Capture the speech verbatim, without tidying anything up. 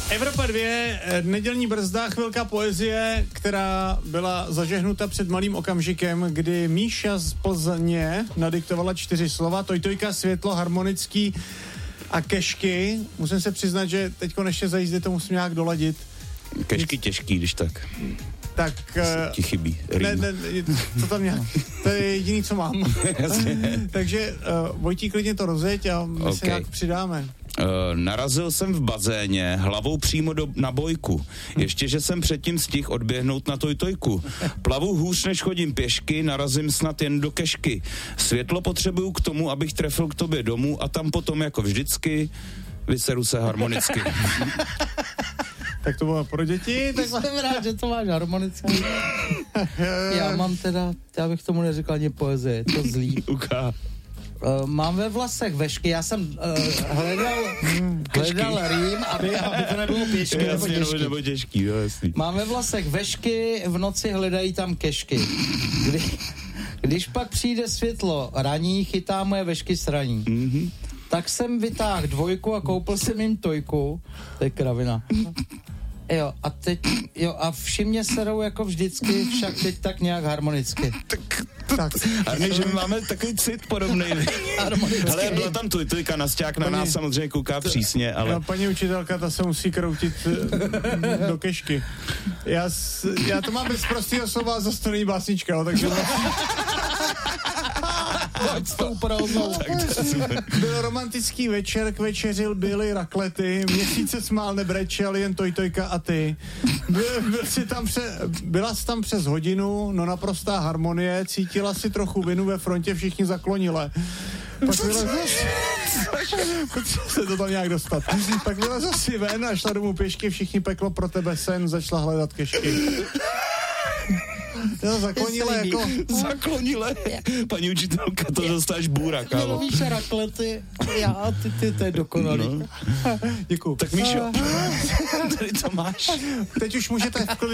Evropa dvě, nedělní brzda, chvilka poezie, která byla zažehnuta před malým okamžikem, kdy Míša z Plzně nadiktovala čtyři slova, tojtojka, světlo, harmonický a kešky. Musím se přiznat, že teďko ještě za jízdy to musím nějak doladit. Kešky těžký, když tak. Tak... Ti chybí. Ne, ne, to tam nějak, to je jediný, co mám. Takže uh, Vojtí, klidně to rozjeď a my okay. se nějak přidáme. Uh, narazil jsem v bazéně hlavou přímo do, na bojku. Ještě, že jsem předtím stihl odběhnout na tojtojku. Plavu hůř, než chodím pěšky, narazím snad jen do kešky. Světlo potřebuju k tomu, abych trefil k tobě domů a tam potom jako vždycky vyseru se harmonicky. Tak to bylo pro děti. Tak... Jsem rád, že to máš harmonicky. Já mám teda, já bych tomu neřekl ani poezie, je to zlý. Uká. Uh, mám ve vlasech vešky, já jsem uh, hledal, hledal rým, aby, aby to nebylo pěšky nebo těžký. Nebo těžký, jo, jasný. Mám ve vlasech vešky, v noci hledají tam kešky. Kdy, když pak přijde světlo raní, chytá moje vešky sraní. Mm-hmm. Tak jsem vytáhl dvojku a koupil jsem jim tojku. To je kravina. Jo, a teď, jo, a všimně serou jako vždycky, však teď tak nějak harmonicky. Tak, tak. A ne, že my máme takový cit podobný. Ale byla tam tojtojka, Nasťák na nás samozřejmě kouká přísně, ale... No, paní učitelka, ta se musí kroutit do kešky. Já, já to mám bez prostého slova, zase to není básnička, takže... Byl romantický večer, k večeřil byly raklety, měsíce smál nebrečel, jen tojtojka a ty. Byl, byl si tam pře, byla jsi tam přes hodinu, no naprostá harmonie, cítila si trochu vinu, ve frontě všichni zaklonile. Pak vylezla se to tam nějak dostat. Pak vylezla si ven a šla domů pěšky, všichni peklo pro tebe sen, začala hledat kešky. To zaklonile jako... Zaklonile. Paní učitelka, to dostáš bůra, kámo. Milovíš raklety, já, ty, ty, to je dokonalý. No. Děkuju. Tak Míšo, tady to máš. Teď už můžete v klidu